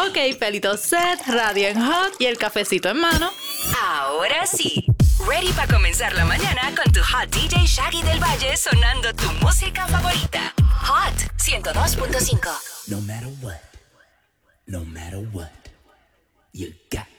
Ok, pelito set, radio en hot y el cafecito en mano. Ahora sí, ready para comenzar la mañana con tu hot DJ Shaggy del Valle sonando tu música favorita. Hot 102.5. No matter what, you got